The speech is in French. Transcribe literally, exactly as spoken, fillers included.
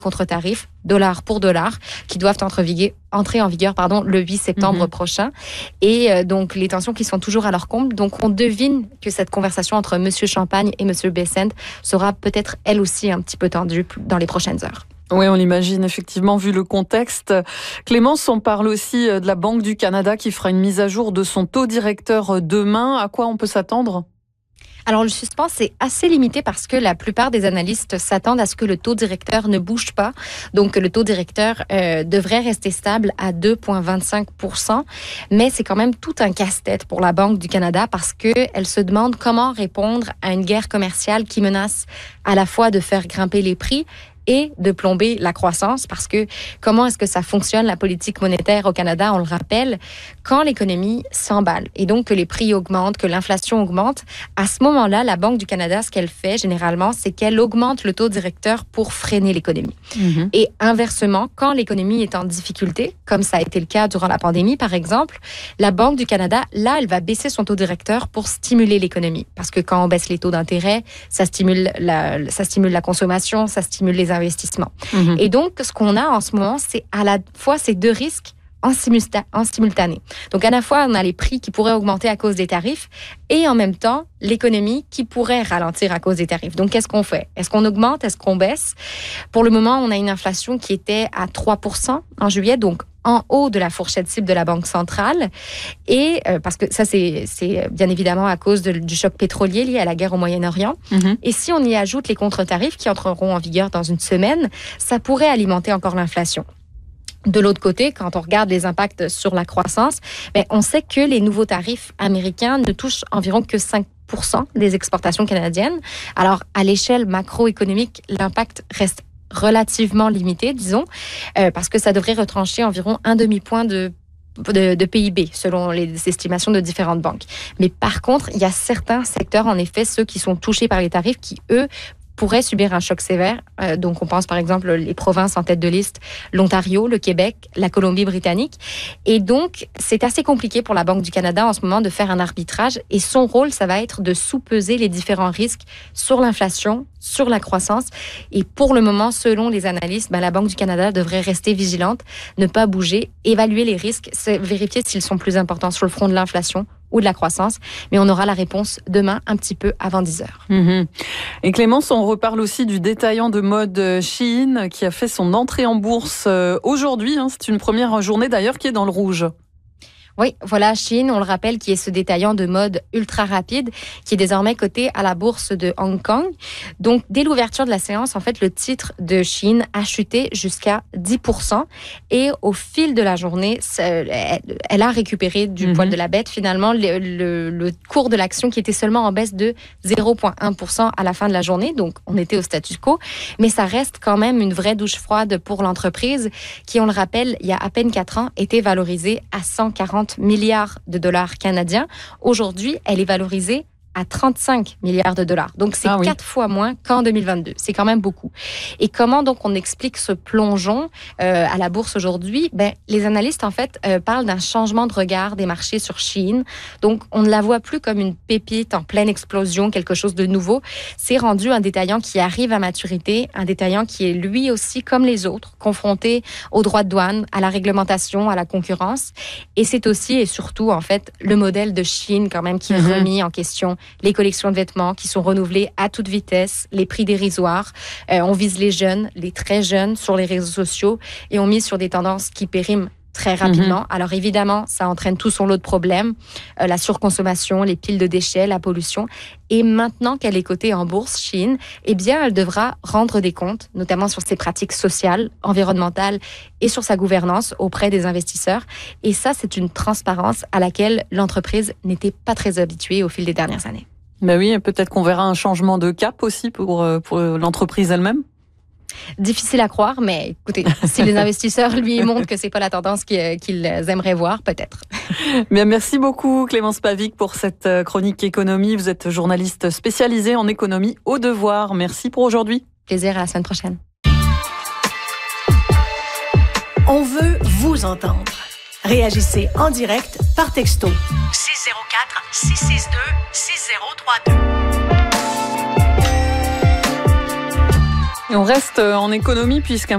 contre-tarifs, dollar pour dollar, qui doivent entre vigueur, entrer en vigueur pardon, le huit septembre mmh. prochain. Et euh, donc, les tensions qui sont toujours à leur comble. Donc, on devine que cette conversation entre M. Champagne et M. Bessent sera peut-être, elle aussi, un petit peu tendue dans les prochaines heures. Oui, on l'imagine effectivement vu le contexte. Clémence, on parle aussi de la Banque du Canada qui fera une mise à jour de son taux directeur demain. À quoi on peut s'attendre ? Alors, le suspense est assez limité parce que la plupart des analystes s'attendent à ce que le taux directeur ne bouge pas. Donc, le taux directeur euh, devrait rester stable à deux virgule vingt-cinq pour cent. Mais c'est quand même tout un casse-tête pour la Banque du Canada parce qu'elle se demande comment répondre à une guerre commerciale qui menace à la fois de faire grimper les prix et de plomber la croissance, parce que comment est-ce que ça fonctionne, la politique monétaire au Canada, on le rappelle, quand l'économie s'emballe et donc que les prix augmentent, que l'inflation augmente, à ce moment-là, la Banque du Canada, ce qu'elle fait généralement, c'est qu'elle augmente le taux directeur pour freiner l'économie. Mmh. Et inversement, quand l'économie est en difficulté, comme ça a été le cas durant la pandémie, par exemple, la Banque du Canada, là, elle va baisser son taux directeur pour stimuler l'économie. Parce que quand on baisse les taux d'intérêt, ça stimule la, ça stimule la consommation, ça stimule les investissements. Mmh. Et donc, ce qu'on a en ce moment, c'est à la fois ces deux risques en, simulta- en simultané. Donc, à la fois, on a les prix qui pourraient augmenter à cause des tarifs et en même temps, l'économie qui pourrait ralentir à cause des tarifs. Donc, qu'est-ce qu'on fait? Est-ce qu'on augmente? Est-ce qu'on baisse? Pour le moment, on a une inflation qui était à trois pour cent en juillet, donc en haut de la fourchette cible de la Banque centrale. Et euh, parce que ça, c'est, c'est bien évidemment à cause de, du choc pétrolier lié à la guerre au Moyen-Orient. Mm-hmm. Et si on y ajoute les contre-tarifs qui entreront en vigueur dans une semaine, ça pourrait alimenter encore l'inflation. De l'autre côté, quand on regarde les impacts sur la croissance, ben, on sait que les nouveaux tarifs américains ne touchent environ que cinq pour cent des exportations canadiennes. Alors, à l'échelle macroéconomique, l'impact reste relativement limité, disons, euh, parce que ça devrait retrancher environ un demi-point de De, de P I B, selon les estimations de différentes banques. Mais par contre, il y a certains secteurs, en effet, ceux qui sont touchés par les tarifs, qui, eux, pourraient subir un choc sévère. Euh, donc, on pense par exemple les provinces en tête de liste, l'Ontario, le Québec, la Colombie-Britannique. Et donc, c'est assez compliqué pour la Banque du Canada en ce moment de faire un arbitrage. Et son rôle, ça va être de sous-peser les différents risques sur l'inflation, sur la croissance. Et pour le moment, selon les analystes, ben, la Banque du Canada devrait rester vigilante, ne pas bouger, évaluer les risques, vérifier s'ils sont plus importants sur le front de l'inflation ou de la croissance. Mais on aura la réponse demain, un petit peu avant dix heures. Mmh. Et Clémence, on reparle aussi du détaillant de mode Shein qui a fait son entrée en bourse aujourd'hui. Hein. C'est une première journée d'ailleurs qui est dans le rouge. Oui, voilà, Shein, on le rappelle, qui est ce détaillant de mode ultra rapide, qui est désormais coté à la bourse de Hong Kong. Donc, dès l'ouverture de la séance, en fait, le titre de Shein a chuté jusqu'à dix pour cent. Et au fil de la journée, elle a récupéré du mmh. poil de la bête. Finalement, le, le, le cours de l'action qui était seulement en baisse de zéro virgule un pour cent à la fin de la journée. Donc, on était au statu quo. Mais ça reste quand même une vraie douche froide pour l'entreprise qui, on le rappelle, il y a à peine quatre ans, était valorisée à cent quarante milliards de dollars canadiens. Aujourd'hui, elle est valorisée à trente-cinq milliards de dollars. Donc, c'est ah oui. quatre fois moins qu'en deux mille vingt-deux. C'est quand même beaucoup. Et comment donc on explique ce plongeon euh, à la bourse aujourd'hui? Ben, les analystes, en fait, euh, parlent d'un changement de regard des marchés sur Shein. Donc, on ne la voit plus comme une pépite en pleine explosion, quelque chose de nouveau. C'est rendu un détaillant qui arrive à maturité, un détaillant qui est lui aussi, comme les autres, confronté aux droits de douane, à la réglementation, à la concurrence. Et c'est aussi et surtout, en fait, le modèle de Shein quand même qui est mm-hmm. remis en question. Les collections de vêtements qui sont renouvelées à toute vitesse, les prix dérisoires. Euh, on vise les jeunes, les très jeunes sur les réseaux sociaux et on mise sur des tendances qui périment très rapidement. Mm-hmm. Alors évidemment, ça entraîne tout son lot de problèmes, euh, la surconsommation, les piles de déchets, la pollution. Et maintenant qu'elle est cotée en bourse, Shein, eh bien, elle devra rendre des comptes, notamment sur ses pratiques sociales, environnementales et sur sa gouvernance auprès des investisseurs. Et ça, c'est une transparence à laquelle l'entreprise n'était pas très habituée au fil des dernières années. Ben oui, peut-être qu'on verra un changement de cap aussi pour, pour l'entreprise elle-même. Difficile à croire, mais écoutez, si les investisseurs lui montrent que c'est pas la tendance qu'ils aimeraient voir, peut-être. Bien, merci beaucoup Clémence Pavic pour cette chronique économie. Vous êtes journaliste spécialisée en économie au Devoir. Merci pour aujourd'hui. Plaisir, à la semaine prochaine. On veut vous entendre. Réagissez en direct par texto. six zéro quatre, six six deux, six zéro trois deux. Et on reste en économie puisqu'un